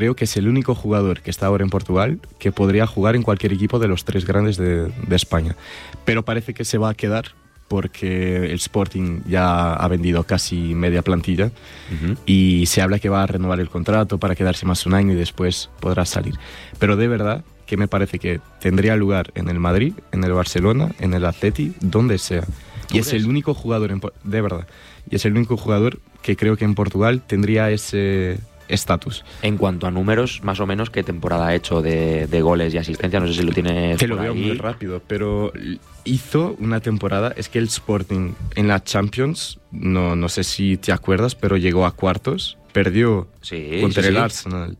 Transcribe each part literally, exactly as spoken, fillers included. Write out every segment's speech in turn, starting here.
Creo que es el único jugador que está ahora en Portugal que podría jugar en cualquier equipo de los tres grandes de, de España. Pero parece que se va a quedar porque el Sporting ya ha vendido casi media plantilla uh-huh. y se habla que va a renovar el contrato para quedarse más un año y después podrá salir. Pero de verdad que me parece que tendría lugar en el Madrid, en el Barcelona, en el Atleti, donde sea. Y es el único jugador, en, de verdad, y es el único jugador que creo que en Portugal tendría ese estatus. En cuanto a números, más o menos, ¿qué temporada ha hecho de, de goles y asistencia? No sé si lo tienes. Te lo por veo ahí. muy rápido, pero hizo una temporada. Es que el Sporting en la Champions, no, no sé si te acuerdas, pero llegó a cuartos, perdió sí, contra sí, el sí. Arsenal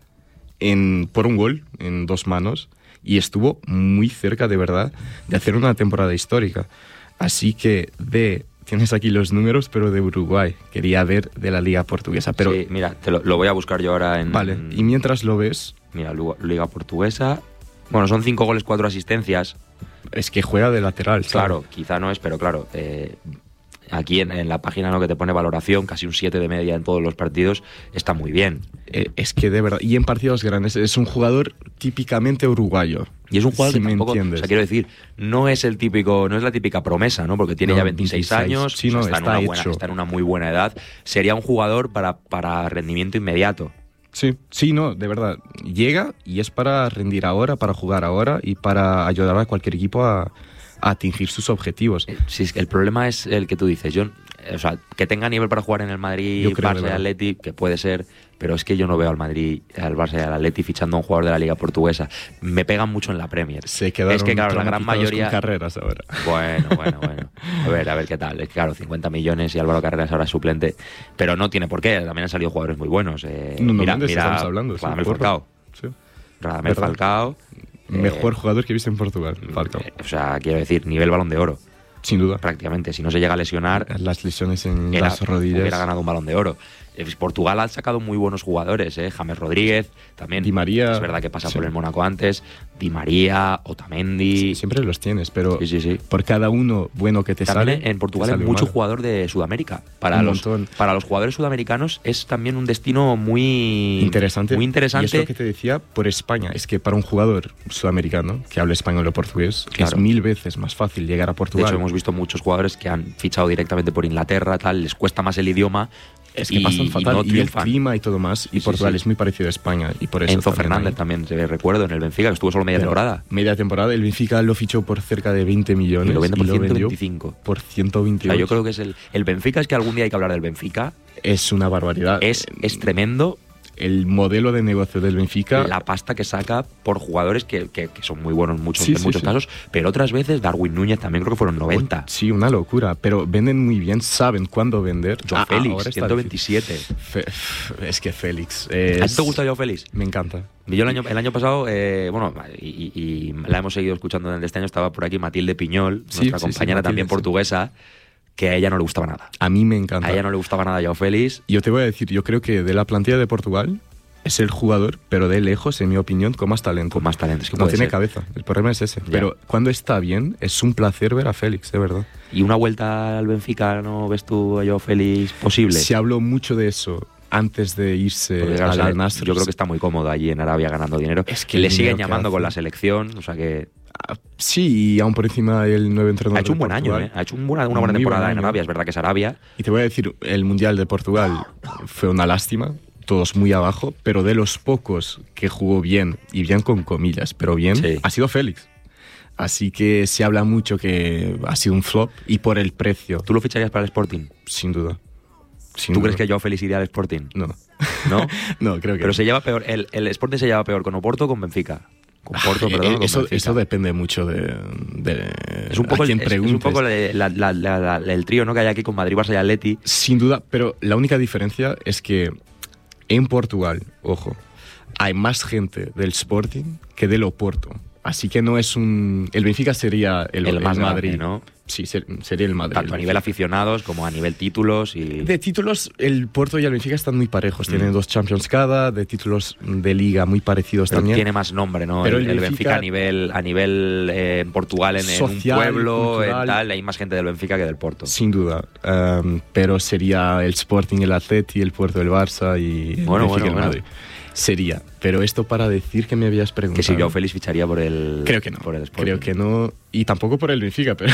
en, por un gol en dos manos y estuvo muy cerca, de verdad, de hacer una temporada histórica. Así que de. Tienes aquí los números, pero de Uruguay. Quería ver de la Liga Portuguesa. Pero sí, mira, te lo, lo voy a buscar yo ahora en... Vale, y mientras lo ves... Mira, Liga Portuguesa... Bueno, son cinco goles, cuatro asistencias. Es que juega de lateral, ¿sabes? Claro, quizá no es, pero claro... Eh, aquí en, en la página, ¿no?, que te pone valoración, casi un siete de media en todos los partidos, está muy bien. Eh, es que de verdad... Y en partidos grandes es un jugador típicamente uruguayo. Y es un jugador si que tampoco, entiendes. o sea, quiero decir, no es el típico, no es la típica promesa, ¿no? Porque tiene no, ya veintiséis, veintiséis años, sí, no, o sea, está, está, en una buena, está en una muy buena edad. Sería un jugador para, para rendimiento inmediato. Sí, sí, no, de verdad. Llega y es para rendir ahora, para jugar ahora y para ayudar a cualquier equipo a, a atingir sus objetivos. Sí, es que el problema es el que tú dices, John. O sea, que tenga nivel para jugar en el Madrid, Barça y Atleti, que puede ser, pero es que yo no veo al Madrid, al Barça y al Atleti fichando a un jugador de la Liga Portuguesa. Me pegan mucho en la Premier. Se quedaron es que claro, la gran mayoría con Carreras ahora. Bueno, bueno, bueno. A ver, a ver qué tal. Es que claro, cincuenta millones y Álvaro Carreras ahora es suplente, pero no tiene por qué. También han salido jugadores muy buenos. Eh, no, no, mira, Méndez, mira, estamos hablando. Radamel sí, Falcao. Sí. Radamel ¿verdad? Falcao. Mejor eh, jugador que he visto en Portugal, Falcao. Eh, o sea, quiero decir, nivel Balón de Oro. Sin duda. Prácticamente. Si no se llega a lesionar... Las lesiones en era, las rodillas. Hubiera ganado un Balón de Oro. Portugal ha sacado muy buenos jugadores, ¿eh? James Rodríguez, también. Di María. Es verdad que pasa sí. por el Mónaco antes. Di María, Otamendi. Sí, siempre los tienes, pero sí, sí, sí. por cada uno bueno que te también sale. En Portugal hay mucho mal. jugador de Sudamérica. Para un los, montón. para los jugadores sudamericanos es también un destino muy interesante. Muy interesante. Y es lo que te decía por España. Es que para un jugador sudamericano que hable español o portugués, claro. es mil veces más fácil llegar a Portugal. De hecho, hemos visto muchos jugadores que han fichado directamente por Inglaterra, tal, les cuesta más el idioma. Es que y, pasan fatal, y, no y el clima y todo más, y sí, Portugal sí, sí. es muy parecido a España, y por eso Enzo Fernández hay. también, te recuerdo, en el Benfica, que estuvo solo media Pero temporada. Media temporada, el Benfica lo fichó por cerca de veinte millones, y lo vende por y ciento veinticinco. Por ciento veintiocho. O sea, yo creo que es el, el Benfica, es que algún día hay que hablar del Benfica. Es una barbaridad. Es, es tremendo. El modelo de negocio del Benfica. La pasta que saca por jugadores que, que, que son muy buenos muchos, sí, en sí, muchos sí. casos, pero otras veces Darwin Núñez también creo que fueron noventa. Sí, una locura, pero venden muy bien, saben cuándo vender. Joao ah, Félix, ciento veintisiete. Fe, es que Félix... Es... ¿A ti te gusta Joao Félix? Me encanta. Yo el año, el año pasado, eh, bueno, y, y, y la hemos seguido escuchando desde este año, estaba por aquí Matilde Piñol, sí, nuestra sí, compañera sí, también Matilde, portuguesa, que a ella no le gustaba nada. A mí me encanta. A ella no le gustaba nada Joao Félix. Yo te voy a decir, yo creo que de la plantilla de Portugal... Es el jugador, pero de lejos, en mi opinión, con más talento. Con más talento, es que no tiene ser. cabeza. El problema es ese. Ya. Pero cuando está bien, es un placer ver a Félix, de verdad. ¿Y una vuelta al Benfica no ves tú a Joao Félix posible? Se habló mucho de eso antes de irse Porque, al claro, Al-Nassr. Yo creo que está muy cómodo allí en Arabia ganando dinero. Es que le siguen llamando con la selección, o sea que... Sí, y aún por encima el nuevo entrenador. Ha hecho un buen Portugal. año, ¿eh? Ha hecho un buena, una buena Muy temporada buen en Arabia, es verdad que es Arabia. Y te voy a decir, el Mundial de Portugal fue una lástima. Todos muy abajo, pero de los pocos que jugó bien, y bien con comillas, pero bien, sí. ha sido Félix. Así que se habla mucho que ha sido un flop y por el precio. ¿Tú lo ficharías para el Sporting? Sin duda. Sin ¿Tú duda. crees que Joao Félix iría al Sporting? No. ¿No? No, creo que Pero no. se lleva peor, el, el Sporting se lleva peor con Oporto o con Benfica. Con Porto, ah, perdón, con eso, Benfica. eso depende mucho de, de es un poco, a quién es, preguntes. es un poco la, la, la, la, el trío, ¿no?, que hay aquí con Madrid, Barça y Atleti. Sin duda, pero la única diferencia es que en Portugal, ojo, hay más gente del Sporting que del Oporto. Así que no es un... El Benfica sería el, el, el más Madrid, grande, ¿no? Sí, ser, sería el Madrid. Tanto a nivel aficionados como a nivel títulos y... De títulos, el Porto y el Benfica están muy parejos. Mm. Tienen dos Champions cada, de títulos de Liga muy parecidos pero también. Tiene más nombre, ¿no? Pero el, el el Benfica, Benfica a nivel, a nivel eh, en Portugal, en, social, en un pueblo, en cultural, tal, hay más gente del Benfica que del Porto. Sin duda. Um, pero sería el Sporting, el Atleti, el Porto, el Barça y el bueno, Benfica, bueno, el Madrid. Bueno. Sería, pero esto para decir que me habías preguntado. Que si Joao Félix ficharía por el Creo que no, por el Sporting. Creo que no, y tampoco por el Benfica, pero,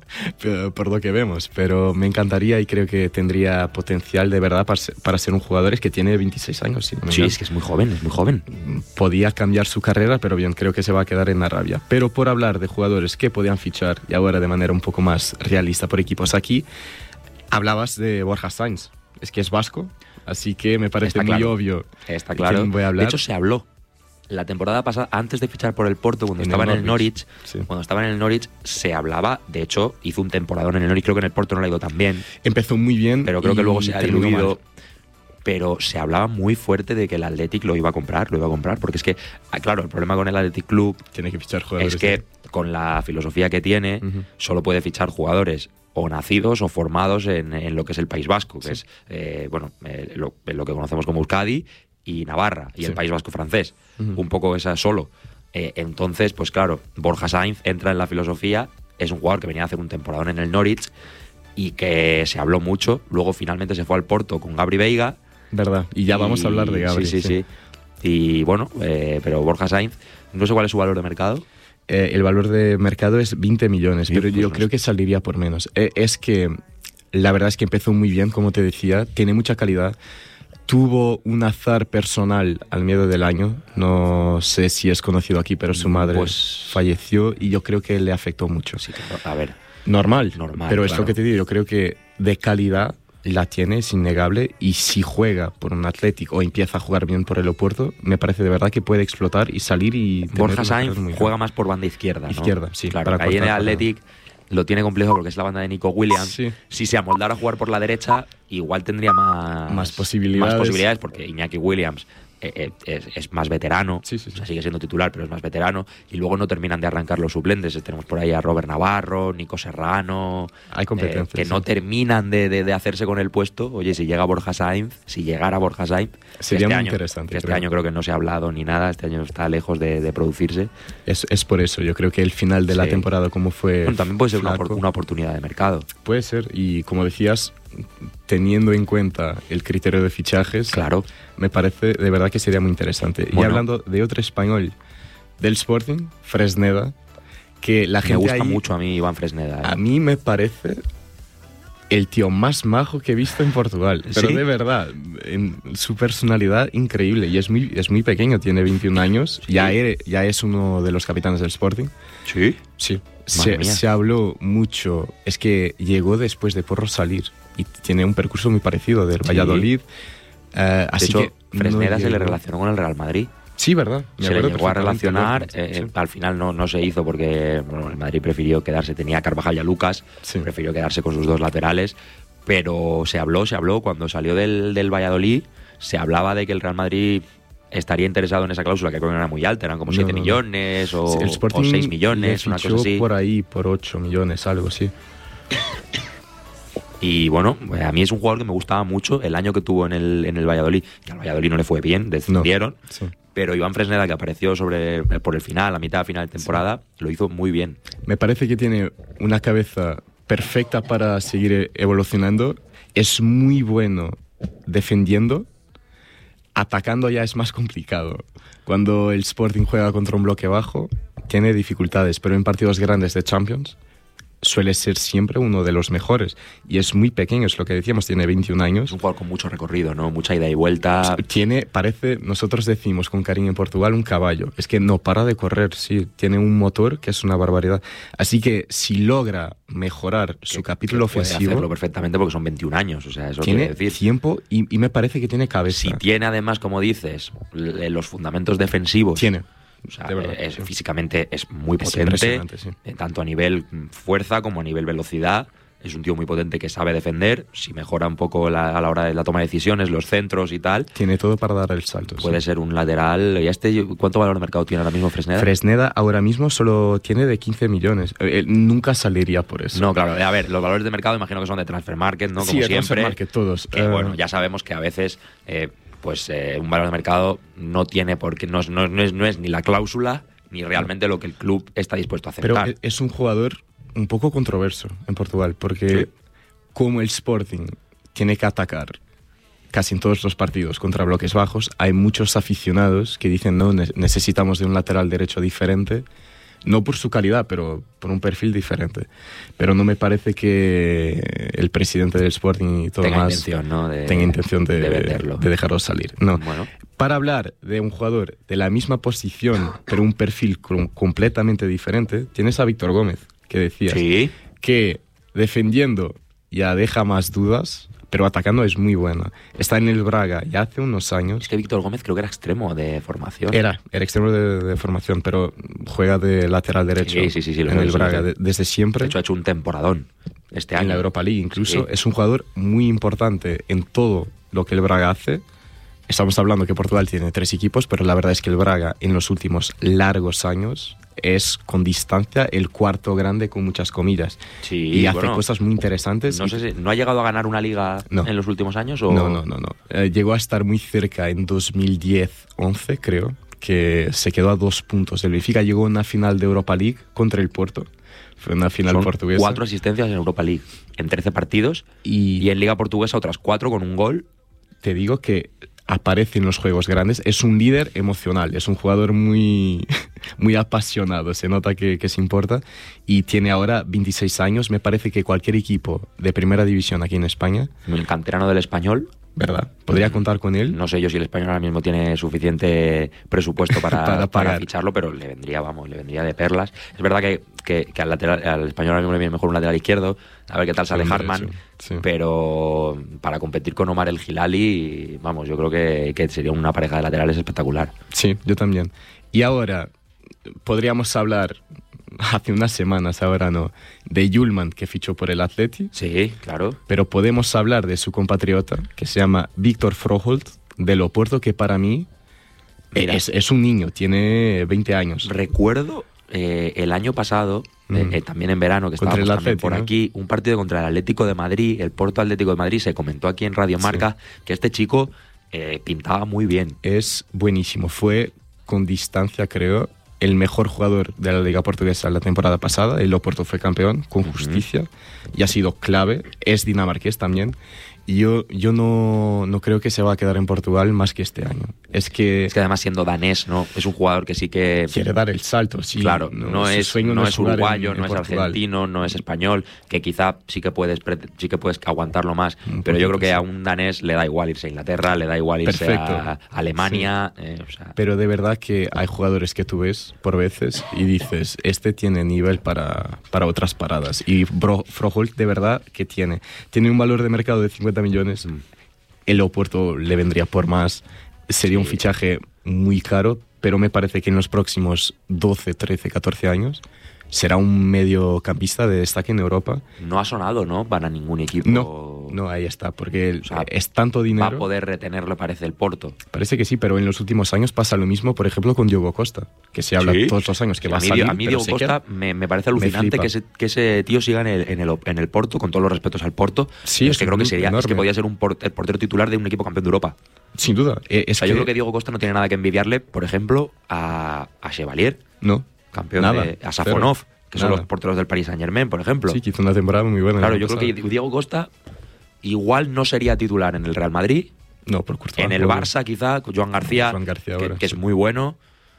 pero por lo que vemos. Pero me encantaría y creo que tendría potencial de verdad para ser, para ser un jugador. Es que tiene veintiséis años. Si no me sí, es que es muy joven, es muy joven. Podía cambiar su carrera, pero bien, creo que se va a quedar en Arabia. Pero por hablar de jugadores que podían fichar, y ahora de manera un poco más realista por equipos aquí, hablabas de Borja Sainz. Es que es vasco. Así que me parece Está muy claro. obvio. Está claro. Voy a hablar. De hecho, se habló. La temporada pasada, antes de fichar por el Porto, cuando en estaba el en el Norwich, sí. cuando estaba en el Norwich, se hablaba, de hecho, hizo un temporadón en el Norwich, creo que en el Porto no le ha ido tan bien. Empezó muy bien. Pero creo que luego se ha diluido. Mal. Pero se hablaba muy fuerte de que el Athletic lo iba a comprar, lo iba a comprar, porque es que, claro, el problema con el Athletic Club tiene que fichar jugadores. Es que con la filosofía que tiene, uh-huh. solo puede fichar jugadores o nacidos o formados en, en lo que es el País Vasco, que sí. es eh, bueno eh, lo, lo que conocemos como Euskadi y Navarra, y sí. el País Vasco francés. Uh-huh. Un poco esa solo. Eh, entonces, pues claro, Borja Sainz entra en la filosofía, es un jugador que venía a hacer un temporadón en el Norwich y que se habló mucho. Luego finalmente se fue al Porto con Gabri Veiga. Verdad, y ya y, vamos a hablar de Gabri. Sí, sí, sí. sí. Y bueno, eh, pero Borja Sainz, no sé cuál es su valor de mercado. Eh, el valor de mercado es veinte millones, sí, pero pues yo no creo que saldría por menos. Eh, es que la verdad es que empezó muy bien, como te decía, tiene mucha calidad. Tuvo un azar personal al medio del año, no sé si es conocido aquí, pero su madre pues falleció y yo creo que le afectó mucho. Sí, a ver. Normal, Normal pero claro. es lo que te digo, yo creo que de calidad la tiene, es innegable, y si juega por un Athletic o empieza a jugar bien por el Oporto, me parece de verdad que puede explotar y salir y... Borja Sainz juega más por banda izquierda, ¿no? Izquierda, sí. Claro, para ahí en el Athletic para... lo tiene complejo porque es la banda de Nico Williams. Sí. Si se amoldara a jugar por la derecha, igual tendría más, más posibilidades. Más posibilidades porque Iñaki Williams eh, es, es más veterano, sí, sí, sí. O sea, sigue siendo titular, pero es más veterano, y luego no terminan de arrancar los suplentes. Tenemos por ahí a Robert Navarro, Nico Serrano, hay competencias, eh, que sí. no terminan de, de, de hacerse con el puesto. Oye, si llega Borja Sainz, si llegara Borja Sainz, sería este muy año, interesante. Este creo. año creo que no se ha hablado ni nada, este año está lejos de, de producirse. Es, es por eso, yo creo que el final de sí. la temporada, como fue. Bueno, también puede ser una, flaco, una oportunidad de mercado. Puede ser, y como decías, teniendo en cuenta el criterio de fichajes, claro, me parece de verdad que sería muy interesante. Bueno. Y hablando de otro español del Sporting, Fresneda, que la gente me gusta ahí, mucho a mí Iván Fresneda. ¿eh? A mí me parece el tío más majo que he visto en Portugal, pero ¿Sí? de verdad, en su personalidad increíble, y es muy, es muy pequeño, tiene veintiún años, ¿sí? ya, er, ya es uno de los capitanes del Sporting. ¿Sí? Sí. Se, se habló mucho, es que llegó después de Porro salir y tiene un percurso muy parecido del ¿Sí? Valladolid. Uh, de así hecho, que Fresneda no se le relacionó con el Real Madrid. Sí, ¿verdad? Me se le llegó a relacionar, sí, eh, sí. al final no, no se hizo porque bueno, el Madrid prefirió quedarse, tenía a Carvajal y a Lucas, sí. prefirió quedarse con sus dos laterales, pero se habló, se habló, cuando salió del, del Valladolid, se hablaba de que el Real Madrid estaría interesado en esa cláusula, que creo que no era muy alta, eran como siete no, no, millones o, sí, o seis millones, una cosa así. Por ahí, por ocho millones, algo así. Y bueno, a mí es un jugador que me gustaba mucho el año que tuvo en el, en el Valladolid, que al Valladolid no le fue bien, descendieron, no, sí. pero Iván Fresneda, que apareció sobre, por el final, a mitad final de temporada, sí. lo hizo muy bien. Me parece que tiene una cabeza perfecta para seguir evolucionando, es muy bueno defendiendo, atacando ya es más complicado. Cuando el Sporting juega contra un bloque bajo, tiene dificultades, pero en partidos grandes de Champions suele ser siempre uno de los mejores. Y es muy pequeño, es lo que decíamos, tiene veintiún años. Es un jugador con mucho recorrido, ¿no? Mucha ida y vuelta. Tiene, parece, nosotros decimos con cariño en Portugal, un caballo. Es que no para de correr, sí. Tiene un motor que es una barbaridad. Así que si logra mejorar su que, capítulo que puede ofensivo... hacerlo perfectamente porque son veintiún años, o sea, eso tiene quiere decir. tiempo y, y me parece que tiene cabeza. Si tiene además, como dices, los fundamentos defensivos... Tiene. O sea, verdad, es, sí. físicamente es muy es potente, sí. tanto a nivel fuerza como a nivel velocidad. Es un tío muy potente que sabe defender. Si mejora un poco la, a la hora de la toma de decisiones, los centros y tal. Tiene todo para dar el salto. Puede sí. ser un lateral. ¿Y este cuánto valor de mercado tiene ahora mismo Fresneda? Fresneda ahora mismo solo tiene de quince millones. Eh, nunca salería por eso. No, claro. A ver, los valores de mercado imagino que son de Transfer Market, ¿no? Como sí, de siempre. Transfer Market, todos. Que uh... bueno, ya sabemos que a veces... Eh, pues eh, un valor de mercado no tiene porque no, no, no, es, no es ni la cláusula ni realmente lo que el club está dispuesto a aceptar. Pero es un jugador un poco controverso en Portugal, porque sí. como el Sporting tiene que atacar casi en todos los partidos contra bloques bajos, hay muchos aficionados que dicen, no, ne- necesitamos de un lateral derecho diferente, no por su calidad, pero por un perfil diferente. Pero no me parece que el presidente del Sporting y todo tenga más intención, ¿no? de, tenga intención de, de venderlo. de dejarlo salir. No. Bueno. Para hablar de un jugador de la misma posición, pero un perfil com- completamente diferente, tienes a Víctor Gómez, que decías Sí. que defendiendo ya deja más dudas, pero atacando es muy bueno. Está en el Braga ya hace unos años. Es que Víctor Gómez creo que era extremo de formación. Era, era extremo de, de formación, pero juega de lateral derecho Sí, sí, sí, sí, lo en sé, el sí, Braga lo sé. de- desde siempre. De hecho, ha hecho un temporadón este año. En la Europa League incluso. Sí. Es un jugador muy importante en todo lo que el Braga hace. Estamos hablando que Portugal tiene tres equipos, pero la verdad es que el Braga en los últimos largos años es con distancia el cuarto grande con muchas comillas. Sí, y hace bueno, cosas muy interesantes. No y- sé si ¿no ha llegado a ganar una liga No. en los últimos años o No, no, no, no. Eh, llegó a estar muy cerca en dos mil diez once, creo, que se quedó a dos puntos. El Benfica llegó a una final de Europa League contra el Porto. Fue una final Son portuguesa. cuatro asistencias en Europa League en trece partidos Y, y en Liga Portuguesa otras cuatro con un gol. te digo que aparece en los juegos grandes. Es un líder emocional. Es un jugador muy, muy apasionado. Se nota que, que se importa. Y tiene ahora veintiséis años. Me parece que cualquier equipo de primera división aquí en España, El canterano del Español. ¿verdad? Podría contar con él. No sé yo si el Español ahora mismo tiene suficiente presupuesto para, Para para, pagar. ficharlo, pero le vendría, vamos, le vendría de perlas. Es verdad que, que, que al, lateral, al Español ahora mismo le viene mejor un lateral izquierdo, a ver qué tal sale Un Hartman, derecho, sí. pero para competir con Omar el Hilali, vamos, yo creo que, que sería una pareja de laterales espectacular. Sí, yo también. Y ahora podríamos hablar, hace unas semanas, ahora no, de Yulman, que fichó por el Atleti, Sí, claro. pero podemos hablar de su compatriota, que se llama Víctor Froholt, del Oporto, que para mí Mira. es, es un niño, tiene veinte años. Recuerdo eh, el año pasado, eh, Mm. eh, también en verano, que Contra estábamos el también Atleti, por ¿no? aquí, un partido contra el Atlético de Madrid, el Porto Atlético de Madrid, se comentó aquí en Radio Marca que este chico eh, pintaba muy bien. Es buenísimo, fue con distancia, creo, el mejor jugador de la Liga Portuguesa la temporada pasada. El Oporto fue campeón con justicia y ha sido clave. Es dinamarqués también. Y yo, yo no, no creo que se va a quedar en Portugal más que este año. Es que, Es que además siendo danés, ¿no? Es un jugador que sí que... quiere dar el salto. Sí, Claro, no, su es, sueño no es jugar en- uruguayo, en no es Portugal. argentino, no es español, que quizá sí que puedes pre- sí que puedes aguantarlo más, Un pero yo creo poquito, que sí. a un danés le da igual irse a Inglaterra, le da igual irse Perfecto. a Alemania, eh, o sea, Pero de verdad que hay jugadores que tú ves por veces y dices, este tiene nivel para, para otras paradas. Y Bro, Froholt de verdad que tiene. Tiene un valor de mercado de cincuenta millones. El Oporto le vendría por más. Sería un Sí. fichaje muy caro, pero me parece que en los próximos doce, trece, catorce años será un mediocampista de destaque en Europa. no ha sonado, ¿no? Para ningún equipo. No, no, ahí está, porque O sea, es tanto Va dinero. a poder retenerlo, parece, el Porto. Parece que sí, pero en los últimos años pasa lo mismo, por ejemplo, con Diogo Costa, que se habla Sí. todos los años que Sí, va a a mí, salir, a mí pero Diego se Costa queda. me, me parece Me alucinante flipa. que ese, que ese tío siga en el, en, el, en el Porto, con todos los respetos al Porto. Sí, Pero es es que creo un que club sería, es que enorme. podía ser un por- el portero titular de un equipo campeón de Europa. Sin duda. eh, O Es sea, que, yo creo que Diego Costa no tiene nada que envidiarle, por ejemplo, a, a Chevalier, No, campeón nada, de... a Safonov, que son nada. los porteros del Paris Saint-Germain, por ejemplo. sí, que hizo una temporada muy buena. Claro, el yo año creo que pasado. Diego Costa igual no sería titular en el Real Madrid, No, por Courtois, en el obvio. Barça quizá, con Joan García, Joan García que, ahora, que es sí. muy bueno.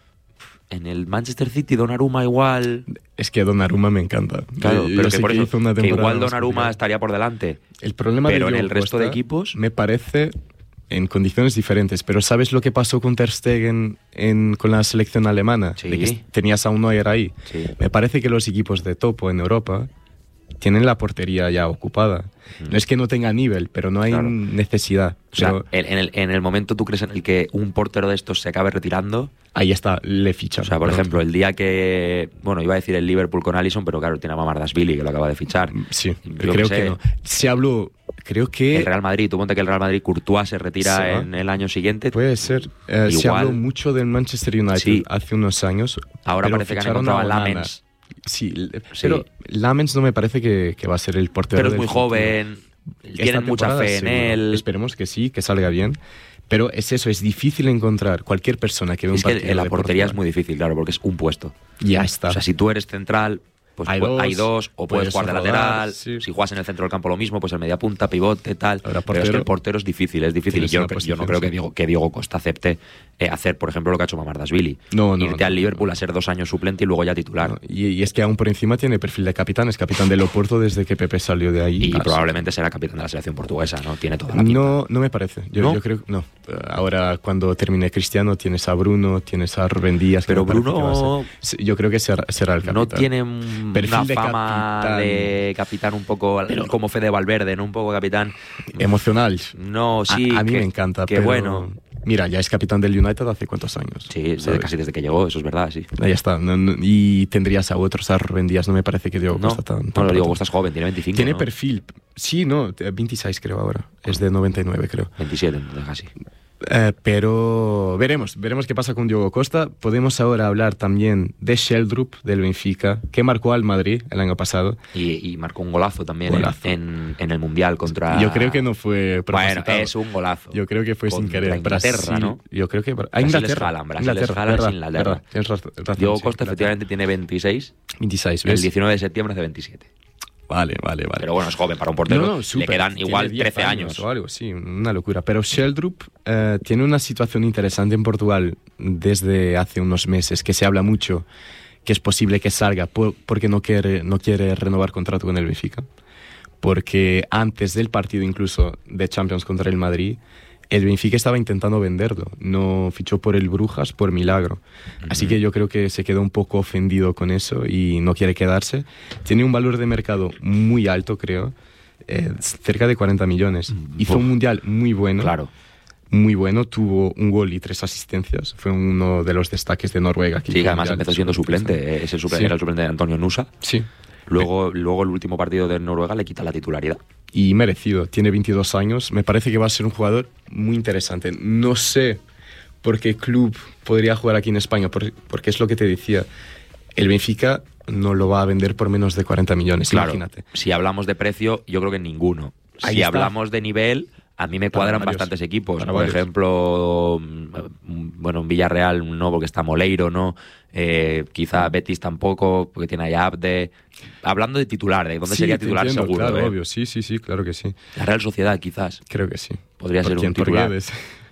En el Manchester City, Donnarumma igual... Es que Donnarumma me encanta. Claro, Yo pero sé que por que eso, hizo una que temporada igual más Donnarumma complicada. estaría por delante. El problema pero de en Diego el resto de Costa equipos- me parece en condiciones diferentes. Pero ¿sabes lo que pasó con Ter Stegen en, con la selección alemana? Sí. De que tenías a un Neuer ahí. Sí. Me parece que los equipos de topo en Europa tienen la portería ya ocupada. No es que no tenga nivel, pero no hay Claro. necesidad. O sea, Pero en, en el, en el momento tú crees en el que un portero de estos se acabe retirando. ahí está, le fichan. O sea, por Pero- ejemplo, el día que... Bueno, iba a decir el Liverpool con Alisson, pero claro, tiene a Mamardashvili, que lo acaba de fichar. Sí, Yo creo qué que sé. no. Se habló, creo que... El Real Madrid, tú ponte que el Real Madrid, Courtois se retira Se va. en el año siguiente. Puede ser. Eh, se Igual- habló mucho del Manchester United Sí. hace unos años. Ahora pero parece que han ficharon encontrado a Onana. Lamens. Sí, l- Sí. pero Lamens no me parece que, que va a ser el portero Pero es del muy futuro. joven, Esta tienen mucha temporada, fe en seguro. él. Esperemos que sí, que salga bien. Pero es eso, es difícil encontrar cualquier persona que ve un Es que partido en la de portería Portugal. es muy difícil, claro, porque es un puesto. Ya está. O sea, si tú eres central, pues hay, pu- dos, hay dos, o puedes, puedes jugar de rodar, lateral, sí. si juegas en el centro del campo lo mismo, pues el mediapunta, pivote, tal. Ahora, pero es que el portero es difícil, es difícil. Y yo, yo no creo que Diego, que Diego Costa acepte eh, hacer, por ejemplo, lo que ha hecho Mamardashvili. No, no, Irte no, al Liverpool no. a ser dos años suplente y luego ya titular. No, y, y es que aún por encima tiene perfil de capitán, es capitán del Oporto desde que Pepe salió de ahí. Y Así. probablemente será capitán de la selección portuguesa, ¿no? Tiene toda la pinta. No, no me parece. Yo, ¿No? yo creo no. Ahora, cuando termine Cristiano, tienes a Bruno, tienes a Rubén Díaz. Pero que me Bruno... que va a ser. Yo creo que será, será el capitán. No tiene un, una de fama capitán. de capitán un poco pero, como Fede Valverde, ¿no? Un poco capitán... Emocional. No, sí. A, a mí que, me encanta, que pero... bueno. Mira, ya es capitán del United hace cuántos años. Sí, desde, casi desde que llegó, eso es verdad, sí. Ahí está. No, no, y tendrías a otros, a Rubén Díaz, no me parece que Diego no, Costa tan... No, tan lo digo, Costa es joven, tiene veinticinco, Tiene ¿no? perfil. Sí, no, veintiséis creo ahora. Es de noventa y nueve, creo. veintisiete, casi. Eh, pero veremos, veremos qué pasa con Diogo Costa. Podemos ahora hablar también de Sheldrup, del Benfica, que marcó al Madrid el año pasado. Y, y marcó un golazo también Golazo. En, en, en el Mundial contra... Yo creo que no fue propositado. Bueno, es un golazo. Yo creo que fue sin Contra querer. Inglaterra, Brasil, ¿no? Yo creo que... A Brasil Inglaterra. es Haaland, Brasil Inglaterra, es Haaland, verdad, es Inglaterra. verdad, tienes razón, razón, Diogo sí, Costa Inglaterra. efectivamente tiene veintiséis. veintiséis, El ¿ves? diecinueve de septiembre hace veintisiete. Vale, vale, vale. Pero bueno, es joven para un portero. No, no, le súper. quedan Tiene igual diez trece años. o algo, sí, una locura. Pero Sheldrup eh, tiene una situación interesante en Portugal desde hace unos meses, que se habla mucho que es posible que salga por, porque no quiere, no quiere renovar contrato con el Benfica. Porque antes del partido incluso de Champions contra el Madrid, el Benfica estaba intentando venderlo. No fichó por el Brujas por milagro. Uh-huh. Así que yo creo que se quedó un poco ofendido con eso y no quiere quedarse. Tiene un valor de mercado muy alto, creo. Eh, cerca de cuarenta millones. Hizo Uf. un mundial muy bueno. Claro. Muy bueno. Tuvo un gol y tres asistencias. Fue uno de los destaques de Noruega. Sí, que además empezó siendo suplente. Eh, es el suplente sí. Era el suplente de Antonio Nusa. Sí. Luego, luego el último partido de Noruega le quita la titularidad. Y merecido, tiene veintidós años, me parece que va a ser un jugador muy interesante. No sé por qué club podría jugar aquí en España, porque es lo que te decía, el Benfica no lo va a vender por menos de cuarenta millones, claro, imagínate. Si hablamos de precio, yo creo que ninguno. Ahí si está. hablamos de nivel, a mí me cuadran varios, bastantes equipos. Por varios. ejemplo, bueno, en Villarreal no, porque está Moleiro, ¿no? Eh, quizá Betis tampoco, porque tiene ahí a Abde. Hablando de titular, ¿de dónde sí, sería titular entiendo, seguro? Claro, ¿eh? obvio, sí, sí, sí, claro que sí. La Real Sociedad, quizás. Creo que sí. Podría ¿Por ser quién? un titular. ¿Por Guedes?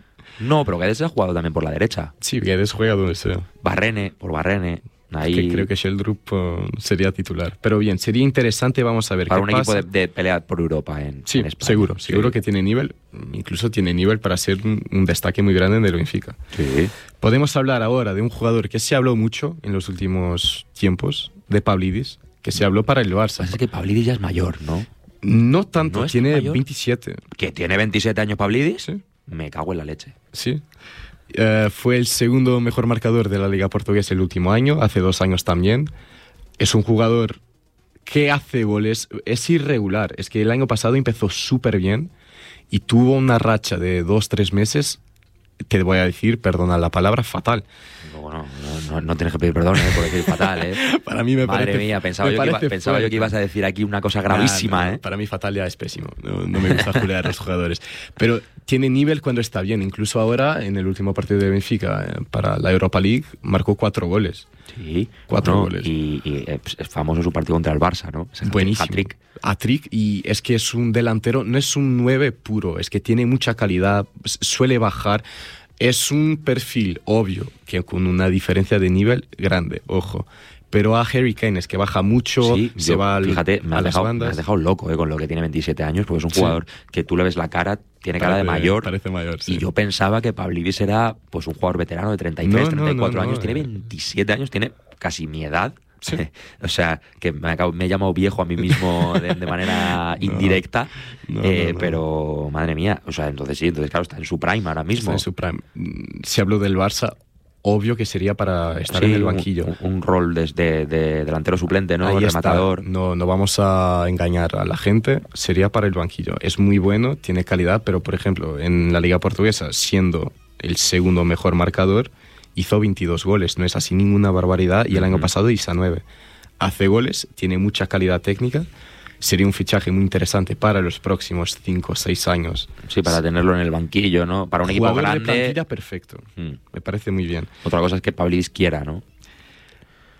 No, pero Guedes ha jugado también por la derecha. Sí, Guedes juega donde sea. Barrene, por Barrene. Ahí... Que creo que Sheldrup uh, sería titular. Pero bien, sería interesante, vamos a ver para qué un pasa. equipo de, de pelea por Europa en, sí, en España. seguro, sí. seguro que tiene nivel, incluso tiene nivel para ser un, un destaque muy grande en el Benfica. Sí. Podemos hablar ahora de un jugador que se habló mucho en los últimos tiempos, de Pavlidis, que se habló para el Barça. Es que Pavlidis ya es mayor, ¿no? No tanto, ¿No es tiene mayor? veintisiete. ¿Que tiene veintisiete años Pavlidis? Sí. Me cago en la leche. Sí. Uh, fue el segundo mejor marcador de la Liga Portuguesa el último año, hace dos años también. Es un jugador que hace goles, es irregular. Es que el año pasado empezó súper bien y tuvo una racha de dos, tres meses, te voy a decir, perdona la palabra, fatal. No, no, no, no tienes que pedir perdón eh, por decir fatal. ¿eh? Para mí me Madre parece... mía, pensaba, me yo, que iba, parece pensaba yo que ibas a decir aquí una cosa gravísima. Nah, no, ¿eh? Para mí fatal ya es pésimo. No, no me gusta jugar a los jugadores. Pero tiene nivel cuando está bien. Incluso ahora, en el último partido de Benfica, eh, para la Europa League, marcó cuatro goles. Sí. Cuatro no, goles. Y, y es famoso su partido contra el Barça, ¿no? Ese Buenísimo. Hat-trick. Hat-trick, y es que es un delantero, no es un nueve puro, es que tiene mucha calidad, suele bajar. Es un perfil obvio, que con una diferencia de nivel grande, ojo. Pero a Harry Kane es que baja mucho, sí, se yo, va al, fíjate, me a has, las dejado, bandas. me has dejado loco eh, con lo que tiene veintisiete años, porque es un Sí. jugador que tú le ves la cara, tiene cara Parece- de mayor. Parece mayor, sí. Y yo pensaba que Pavlidis era pues un jugador veterano de treinta y tres, No, no, treinta y cuatro no, no, años, tiene eh. veintisiete años, tiene casi mi edad. Sí. O sea, que me, acabo, me he llamado viejo a mí mismo de, de manera No, indirecta, no, eh, no, no. pero madre mía, o sea, entonces sí, entonces claro, está en su prime ahora mismo. Está en su prime. Mm, Se habló del Barça, obvio que sería para estar Sí, en el un- banquillo. Un, un rol desde de delantero suplente, ¿no? Ahí está. Rematador. No, no vamos a engañar a la gente, sería para el banquillo. Es muy bueno, tiene calidad, pero por ejemplo, en la Liga Portuguesa, siendo el segundo mejor marcador, hizo veintidós goles, no es así ninguna barbaridad, y el año Ujú. pasado hizo nueve. Hace goles, tiene mucha calidad técnica, sería un fichaje muy interesante para los próximos cinco o seis años. Sí, para tenerlo en el banquillo, ¿no? Para un equipo Jugador de grande. plantilla perfecto, Mm. me parece muy bien. Otra cosa es que Pavlidis quiera, ¿no?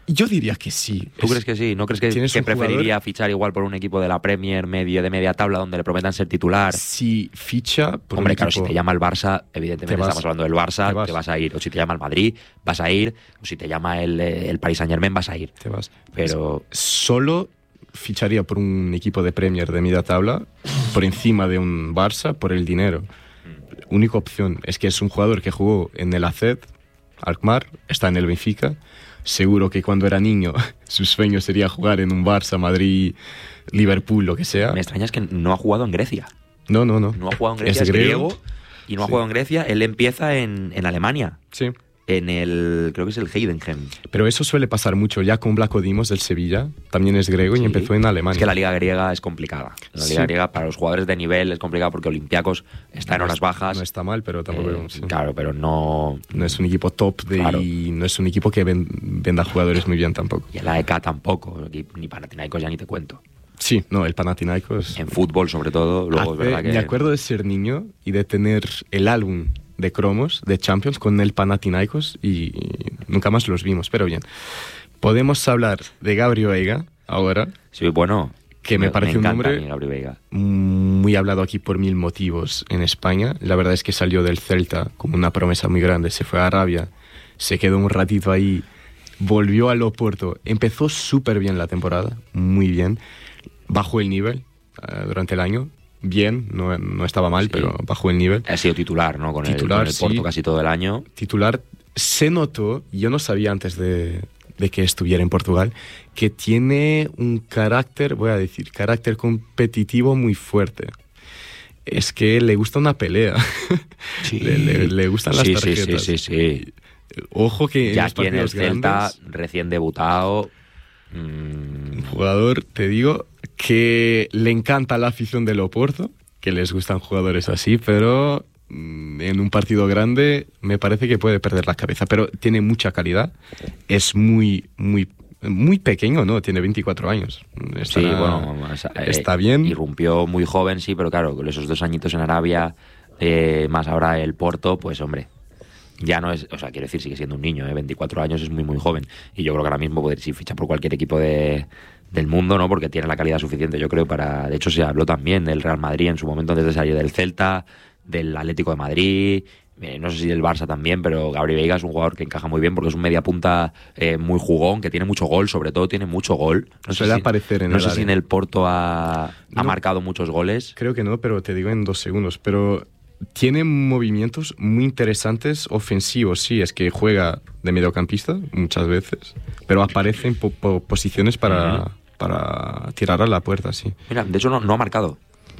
Yo diría que sí. ¿Tú es, crees que sí? ¿No crees que, que preferiría jugador? fichar igual por un equipo de la Premier medio de media tabla donde le prometan ser titular? Si ficha por Hombre, un claro, equipo... si te llama el Barça, evidentemente vas, estamos hablando del Barça, te vas. te vas a ir. O si te llama el Madrid, vas a ir. O si te llama el, el Paris Saint-Germain, vas a ir. Te vas. Pero... Solo ficharía por un equipo de Premier de media tabla por encima de un Barça por el dinero. Mm. Única opción es que es un jugador que jugó en el A Z, Alkmaar, está en el Benfica. Seguro que cuando era niño su sueño sería jugar en un Barça, Madrid, Liverpool, lo que sea. Me extraña es que no ha jugado en Grecia. No, no, no. No ha jugado en Grecia, es, es griego, griego y no sí. ha jugado en Grecia. Él empieza en, en Alemania. Sí. En el, creo que es el Heidenheim. Pero eso suele pasar mucho. Ya con Vlaco Dimos del Sevilla, también es griego sí. y empezó en Alemania. Es que la liga griega es complicada. La liga sí. griega para los jugadores de nivel es complicada porque Olympiacos está en horas bajas. No está mal, pero tampoco... Eh, sí. Claro, pero no... No es un equipo top de, claro. y no es un equipo que ven, venda jugadores muy bien tampoco. Y en la E K tampoco, ni Panathinaikos ya ni te cuento. Sí, no, el Panathinaikos... En fútbol sobre todo, luego hace, es verdad que... Me acuerdo de ser niño y de tener el álbum de cromos de Champions con el Panathinaikos y nunca más los vimos, pero bien. Podemos hablar de Gabri Veiga ahora. Sí, bueno, que me, me parece me un nombre muy hablado aquí por mil motivos en España. La verdad es que salió del Celta como una promesa muy grande, se fue a Arabia, se quedó un ratito ahí, volvió al Oporto, empezó súper bien la temporada, muy bien, bajó el nivel uh, durante el año. Bien, no, no estaba mal, sí. pero bajó el nivel. Ha sido titular, ¿no? Con titular, el, con el Porto sí. casi todo el año. Titular. Se notó, yo no sabía antes de, de que estuviera en Portugal, que tiene un carácter, voy a decir, carácter competitivo muy fuerte. Es que le gusta una pelea. Sí. le, le, le gustan las sí, tarjetas. Sí, sí, sí, sí. Ojo que ya en aquí en el Celta, grandes, recién debutado... Un jugador, te digo, que le encanta la afición del Oporto, que les gustan jugadores así, pero en un partido grande me parece que puede perder la cabeza. Pero tiene mucha calidad, es muy, muy, muy pequeño, ¿no? Tiene veinticuatro años. Está, sí, bueno, está bien. Irrumpió muy joven, sí, pero claro, con esos dos añitos en Arabia, eh, más ahora el Porto, pues hombre... Ya no es, o sea, quiero decir, sigue siendo un niño, ¿eh? veinticuatro años es muy, muy joven. Y yo creo que ahora mismo poder si ficha por cualquier equipo de, del mundo, ¿no? Porque tiene la calidad suficiente, yo creo, para... De hecho, se habló también del Real Madrid en su momento antes de salir del Celta, del Atlético de Madrid, eh, no sé si del Barça también, pero Gabri Veiga es un jugador que encaja muy bien porque es un media punta eh, muy jugón, que tiene mucho gol, sobre todo tiene mucho gol. No Suele sé si, aparecer en No el sé área. si en el Porto ha, ha no, marcado muchos goles. Creo que no, pero te digo en dos segundos, pero... Tiene movimientos muy interesantes ofensivos, sí, es que juega de mediocampista muchas veces, pero aparece en po po posiciones para, uh-huh. para tirar a la puerta, sí. Mira, de hecho no, no ha marcado.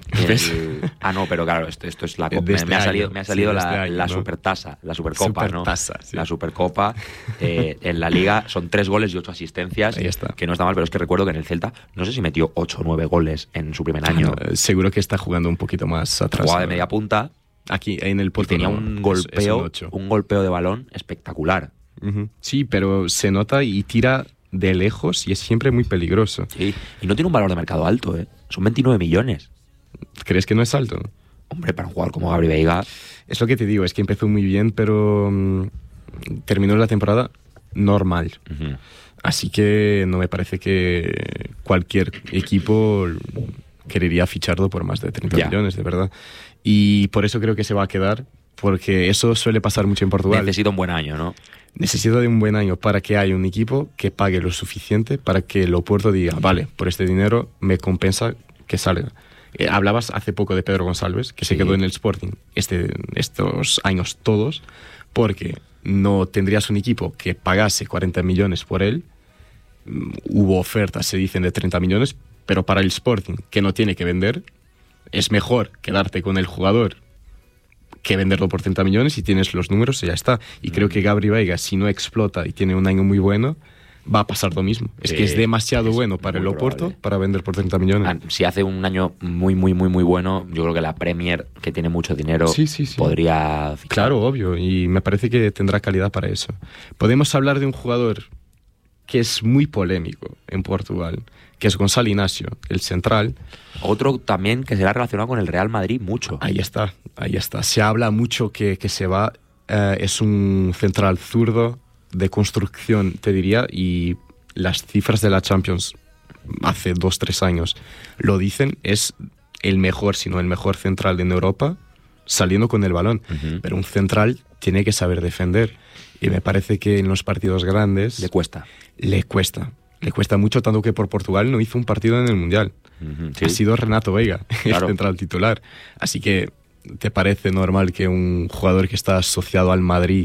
El... Ah, no, pero claro, esto, esto es la copa. Este me, me ha salido, año, me ha salido sí, la, este año, la ¿no? supertasa, la supercopa, Supertasa, ¿no? Sí. La supercopa. Eh, en la liga son tres goles y ocho asistencias. Ahí está. Que no está mal, pero es que recuerdo que en el Celta, no sé si metió ocho o nueve goles en su primer año. Ah, no, seguro que está jugando un poquito más atrás. Jugaba de media punta. Aquí en el Porto tenía no, un golpeo, es, es un, un golpeo de balón espectacular. Uh-huh. Sí, pero se nota y tira de lejos y es siempre muy peligroso. Sí, y no tiene un valor de mercado alto, ¿eh? Son veintinueve millones. ¿Crees que no es alto? Hombre, para un jugador como Gabri Veiga... Es lo que te digo, es que empezó muy bien, pero um, terminó la temporada normal. Uh-huh. Así que no me parece que cualquier equipo querría ficharlo por más de treinta millones, de verdad. Y por eso creo que se va a quedar, porque eso suele pasar mucho en Portugal. Necesita un buen año, ¿no? Necesita de un buen año para que haya un equipo que pague lo suficiente para que el Oporto diga, vale, por este dinero me compensa que salga. Eh, hablabas hace poco de Pedro Gonçalves, que sí. se quedó en el Sporting este, estos años todos, porque no tendrías un equipo que pagase cuarenta millones por él. Hubo ofertas, se dicen, de treinta millones, pero para el Sporting, que no tiene que vender, es mejor quedarte con el jugador que venderlo por treinta millones y tienes los números y ya está. Y mm. creo que Gabri Veiga, si no explota y tiene un año muy bueno, va a pasar lo mismo. Sí, es que es demasiado es bueno para el Oporto probable. Para vender por treinta millones. Ah, si hace un año muy, muy, muy, muy bueno, yo creo que la Premier, que tiene mucho dinero, sí, sí, sí. podría fichar. Claro, obvio, y me parece que tendrá calidad para eso. Podemos hablar de un jugador que es muy polémico en Portugal, que es Gonçalo Inácio, el central. Otro también que será relacionado con el Real Madrid mucho. Ahí está, ahí está. Se habla mucho que, que se va. Eh, es un central zurdo de construcción, te diría, y las cifras de la Champions hace dos, tres años lo dicen, es el mejor, si no el mejor central en Europa saliendo con el balón. Uh-huh. Pero un central tiene que saber defender. Y me parece que en los partidos grandes... Le cuesta. Le cuesta. Le cuesta mucho, tanto que por Portugal no hizo un partido en el Mundial. Uh-huh, ¿sí? Ha sido Renato Veiga, claro, el central titular. Así que, ¿te parece normal que un jugador que está asociado al Madrid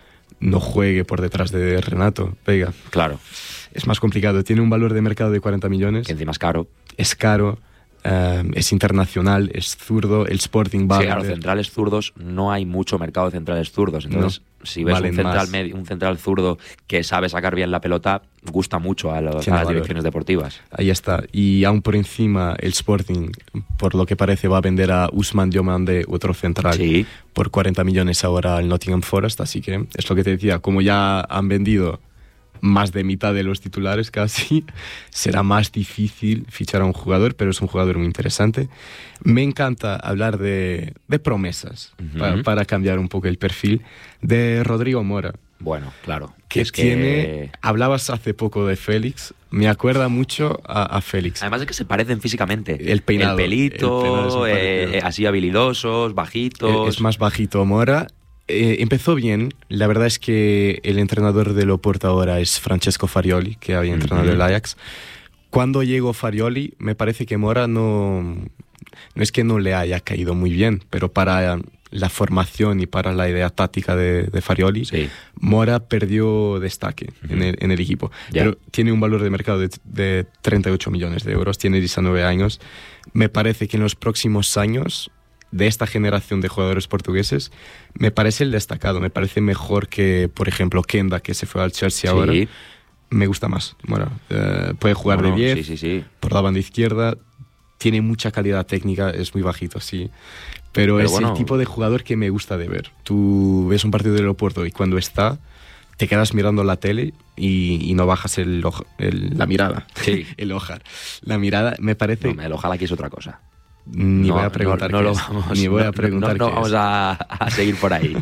no juegue por detrás de Renato Veiga? Claro. Es más complicado. Tiene un valor de mercado de cuarenta millones. Que encima es caro. Es caro. Um, es internacional, es zurdo, el Sporting va sí, a claro, centrales zurdos, no hay mucho mercado de centrales zurdos, entonces no, si ves un central, medio, un central zurdo que sabe sacar bien la pelota, gusta mucho a, los, a las direcciones deportivas. Ahí está, y aún por encima el Sporting, por lo que parece, va a vender a Ousmane Diomandé, otro central, sí, por cuarenta millones ahora al Nottingham Forest, así que es lo que te decía, como ya han vendido más de mitad de los titulares casi, será más difícil fichar a un jugador, pero es un jugador muy interesante. Me encanta hablar de, de promesas, uh-huh, para, para cambiar un poco el perfil, de Rodrigo Mora. Bueno, claro. Que es tiene, que... hablabas hace poco de Félix, me acuerda mucho a, a Félix. Además de que se parecen físicamente. El peinado. El pelito, el eh, así habilidosos, bajitos. Es más bajito Mora. Eh, empezó bien, la verdad es que el entrenador del Oporto ahora es Francesco Farioli, que había entrenado uh-huh. el Ajax. Cuando llegó Farioli, me parece que Mora no, no es que no le haya caído muy bien, pero para la formación y para la idea táctica de, de Farioli, sí, Mora perdió destaque uh-huh. en, el, en el equipo. Yeah. Pero tiene un valor de mercado de, de treinta y ocho millones de euros, tiene diecinueve años. Me parece que en los próximos años, de esta generación de jugadores portugueses, me parece el destacado, me parece mejor que, por ejemplo, Kenda, que se fue al Chelsea sí. ahora. Me gusta más. Bueno, uh, puede jugar no, de diez, sí, sí, sí. por la banda izquierda, tiene mucha calidad técnica, es muy bajito, sí. Pero, pero es bueno, el tipo de jugador que me gusta de ver. Tú ves un partido del Oporto y cuando está, te quedas mirando la tele y, y no bajas el, el, la mirada. Sí. el ojar. La mirada me parece... No, el ojalá aquí es otra cosa. Ni no, voy a preguntar no, no qué lo es. vamos, Ni voy no, a preguntar no, no, qué no vamos es. a, a seguir por ahí.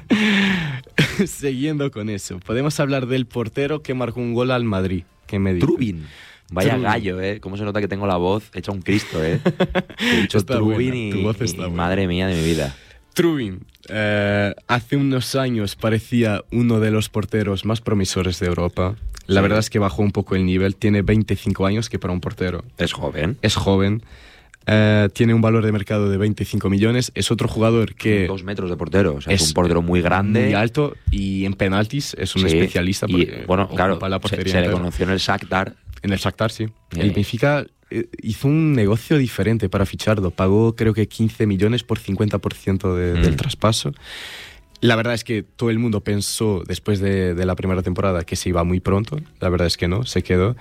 Siguiendo con eso, podemos hablar del portero que marcó un gol al Madrid. ¿Qué me dices? Trubin. Vaya Trubin. gallo, ¿eh? Cómo se nota que tengo la voz hecha un Cristo, ¿eh? He dicho está Trubin buena, y, tu voz está y buena. Madre mía de mi vida. Trubin, eh, hace unos años parecía uno de los porteros más promisores de Europa. La sí. verdad es que bajó un poco el nivel. Tiene veinticinco años, que para un portero es joven. Es joven. Uh, tiene un valor de mercado de veinticinco millones. Es otro jugador que... Dos metros de portero. O sea, es, es un portero muy grande. Muy alto. Y en penaltis es un sí, especialista. Y bueno, claro, la se, se le conoció en el Shakhtar. En el Shakhtar, sí. Yeah. El Benfica eh, hizo un negocio diferente para ficharlo. Pagó creo que quince millones por cincuenta por ciento de, mm. del traspaso. La verdad es que todo el mundo pensó después de, de la primera temporada que se iba muy pronto. La verdad es que no, se quedó.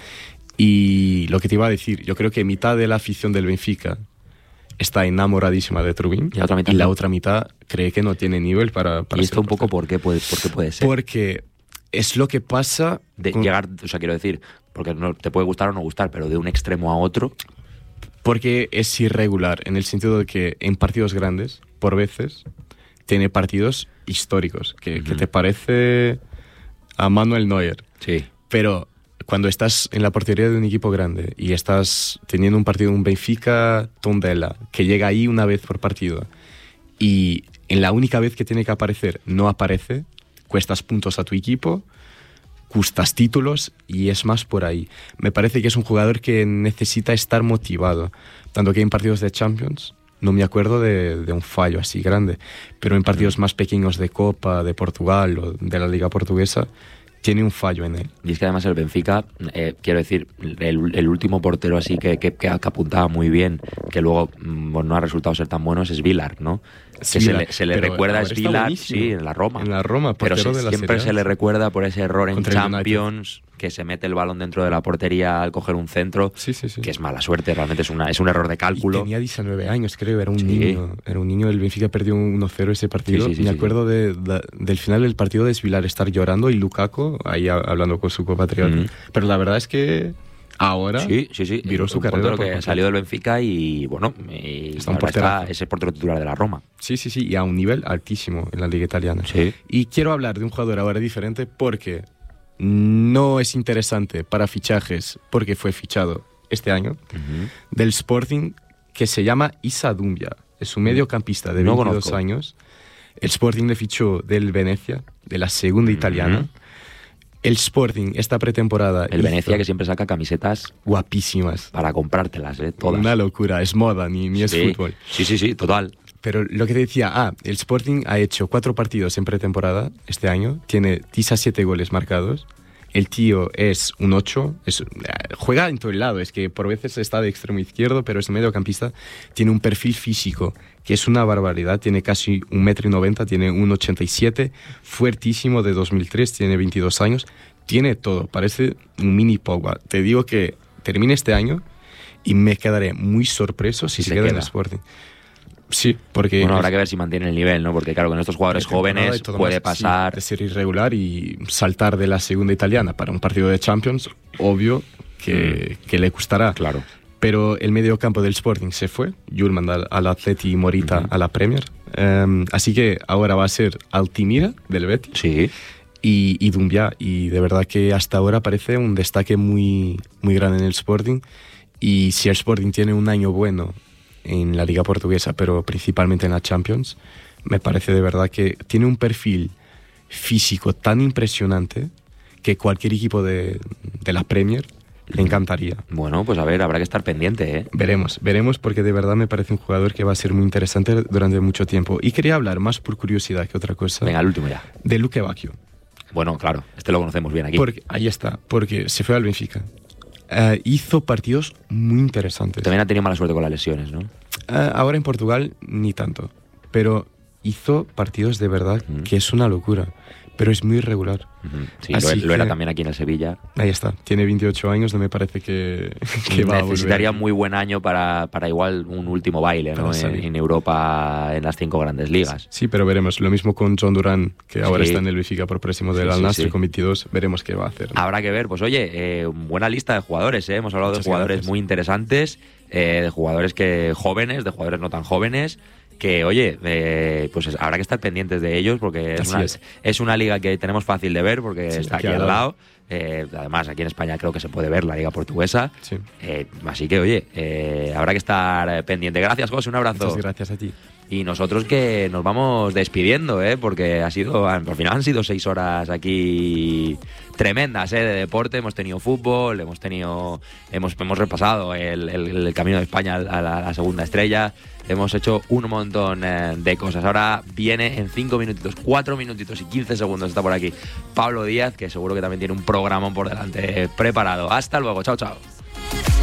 Y lo que te iba a decir, yo creo que mitad de la afición del Benfica está enamoradísima de Trubin y la otra mitad, y la no. otra mitad cree que no tiene nivel para, para ¿Y esto un poco por qué, puede, por qué puede ser? Porque es lo que pasa... De con... llegar, o sea, quiero decir, porque no, te puede gustar o no gustar, pero de un extremo a otro... Porque es irregular, en el sentido de que en partidos grandes, por veces, tiene partidos históricos, que, uh-huh. que te parece a Manuel Neuer. Sí. Pero... cuando estás en la portería de un equipo grande y estás teniendo un partido, un Benfica Tondela, que llega ahí una vez por partido, y en la única vez que tiene que aparecer no aparece, cuestas puntos a tu equipo, custas títulos y es más por ahí. Me parece que es un jugador que necesita estar motivado, tanto que en partidos de Champions no me acuerdo de, de un fallo así grande, pero en partidos más pequeños de Copa, de Portugal o de la Liga Portuguesa, tiene un fallo en él. Y es que además el Benfica, eh, quiero decir, el, el último portero así que, que, que apuntaba muy bien, que luego bueno, no ha resultado ser tan bueno, es Vilar, ¿no? Sí, que se le, se le recuerda es Vilar, sí, en la Roma. En la Roma, pero se, de la siempre Serie se le recuerda por ese error en Champions, United, que se mete el balón dentro de la portería al coger un centro, sí, sí, sí. que es mala suerte, realmente es, una, es un error de cálculo. Y tenía diecinueve años, creo, era un sí. niño. Era un niño, el Benfica perdió uno cero ese partido. Sí, sí, sí, Me sí, acuerdo sí. De, de, del final del partido de Vilar estar llorando y Lukaku ahí hablando con su compatriota. Mm. Pero la verdad es que ahora sí, sí, sí. viró su un carrera. Portero que salió del Benfica y, bueno, y está, un está ese portero titular de la Roma. Sí, sí, sí, y a un nivel altísimo en la liga italiana. Sí. Y quiero hablar de un jugador ahora diferente porque no es interesante para fichajes porque fue fichado este año, uh-huh. del Sporting, que se llama Issa Doumbia. Es un mediocampista de veintidós no conozco. años. El Sporting le fichó del Venecia, de la segunda uh-huh. italiana. El Sporting esta pretemporada... El hizo... Venecia que siempre saca camisetas... guapísimas. Para comprártelas, ¿eh? Todas. Una locura, es moda, ni, ni es sí. fútbol. Sí, sí, sí, total. Pero lo que te decía, ah, el Sporting ha hecho cuatro partidos en pretemporada este año, tiene diecisiete goles marcados, el tío es un ocho, es, juega en todo el lado, es que por veces está de extremo izquierdo, pero es mediocampista, tiene un perfil físico que es una barbaridad, tiene casi un metro y noventa, tiene un ochenta y siete, fuertísimo de dos mil tres, tiene veintidós años, tiene todo, parece un mini Pogba. Te digo que termine este año y me quedaré muy sorpreso si, si se, se queda, queda en el Sporting. Sí, porque... Bueno, habrá que ver si mantiene el nivel, ¿no? Porque claro, con estos jugadores jóvenes puede más, pasar... Sí, de ser irregular y saltar de la segunda italiana para un partido de Champions, obvio que, mm. que le gustará. Claro. Pero el mediocampo del Sporting se fue, Julman al, al Atleti y Morita uh-huh. a la Premier. Um, así que ahora va a ser Altimira del Betis sí. y, y Doumbia. Y de verdad que hasta ahora parece un destaque muy, muy grande en el Sporting. Y si el Sporting tiene un año bueno en la Liga Portuguesa, pero principalmente en la Champions, me parece de verdad que tiene un perfil físico tan impresionante que cualquier equipo de, de la Premier le encantaría. Bueno, pues a ver, habrá que estar pendiente, ¿eh? Veremos, veremos, porque de verdad me parece un jugador que va a ser muy interesante durante mucho tiempo. Y quería hablar, más por curiosidad que otra cosa... Venga, el último ya. De Luque Bacchio. Bueno, claro, este lo conocemos bien aquí. Porque, ahí está, porque se fue al Benfica. Uh, hizo partidos muy interesantes. También ha tenido mala suerte con las lesiones, ¿no? Uh, ahora en Portugal ni tanto, pero hizo partidos de verdad uh-huh. que es una locura, pero es muy irregular. Uh-huh. Sí, lo, lo era también aquí en el Sevilla. Ahí está, tiene veintiocho años, no me parece que, que va a volver. Necesitaría muy buen año para, para igual un último baile, ¿no? En, en Europa, en las cinco grandes ligas. Sí, pero veremos. Lo mismo con John Duran, que ahora sí. está en el Benfica por préstamo del sí, Al Nassr sí, sí. con veintidós. Veremos qué va a hacer, ¿no? Habrá que ver. Pues oye, eh, buena lista de jugadores, ¿eh? Hemos hablado Muchas de jugadores gracias. muy interesantes, eh, de jugadores que jóvenes, de jugadores no tan jóvenes, que oye, eh, pues habrá que estar pendientes de ellos porque es una, es. es una liga que tenemos fácil de ver porque sí, está aquí al lado. Eh, además, aquí en España creo que se puede ver la liga portuguesa. Sí. Eh, así que, oye, eh, habrá que estar pendiente. Gracias, José, un abrazo. Muchas gracias a ti. Y nosotros que nos vamos despidiendo, ¿eh? Porque ha sido, al final han sido seis horas aquí tremendas, ¿eh? De deporte. Hemos tenido fútbol, hemos tenido, hemos, hemos repasado el, el, el camino de España a la, a la segunda estrella. Hemos hecho un montón eh, de cosas. Ahora viene en cinco minutitos, cuatro minutitos y quince segundos. Está por aquí Pablo Díaz, que seguro que también tiene un programón por delante preparado. Hasta luego, chao, chao.